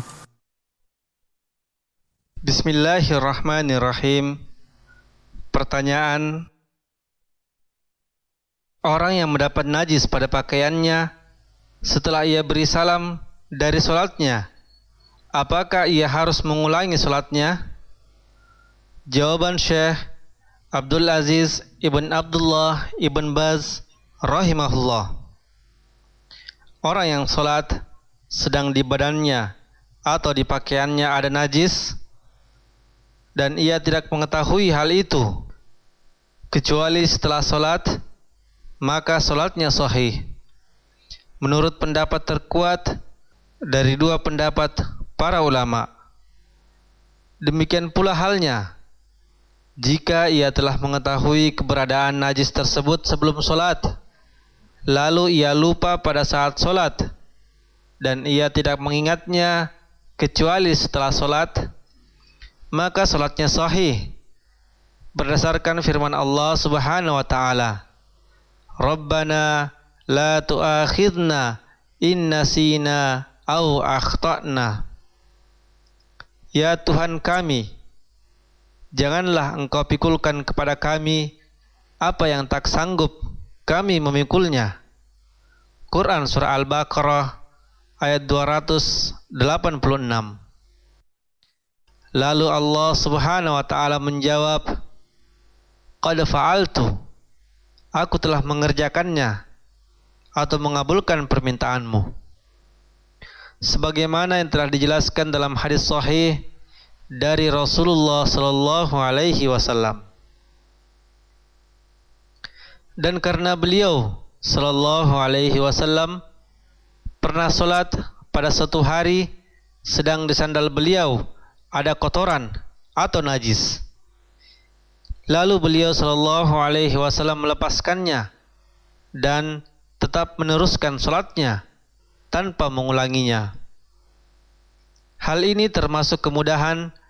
Bismillahirrahmanirrahim. Pertanyaan: orang yang mendapat najis pada pakaiannya setelah ia beri salam dari sholatnya, apakah ia harus mengulangi sholatnya? Jawaban Syekh Abdul Aziz Ibn Abdullah Ibn Baz rahimahullah. Orang yang sholat sedang di badannya atau di pakaiannya ada najis dan ia tidak mengetahui hal itu kecuali setelah sholat, maka sholatnya sahih. Menurut pendapat terkuat dari dua pendapat para ulama. Demikian pula halnya jika ia telah mengetahui keberadaan najis tersebut sebelum sholat, lalu ia lupa pada saat sholat dan ia tidak mengingatnya kecuali setelah sholat, maka sholatnya sahih berdasarkan firman Allah Subhanahu wa taala, Rabbana la tu'akhidna in nasina au akhtana. Ya Tuhan kami, janganlah Engkau pikulkan kepada kami apa yang tak sanggup kami memikulnya. Quran Surah Al-Baqarah ayat dua ratus delapan puluh enam. Lalu Allah Subhanahu wa taala menjawab, Qad fa'altu, aku telah mengerjakannya atau mengabulkan permintaanmu. Sebagaimana yang telah dijelaskan dalam hadis sahih dari Rasulullah sallallahu alaihi wasallam. Dan karena beliau sallallahu alaihi wasallam pernah salat pada suatu hari sedang di sandal beliau ada kotoran atau najis. Lalu beliau sallallahu alaihi wasallam melepaskannya dan tetap meneruskan sholatnya tanpa mengulanginya. Hal ini termasuk kemudahan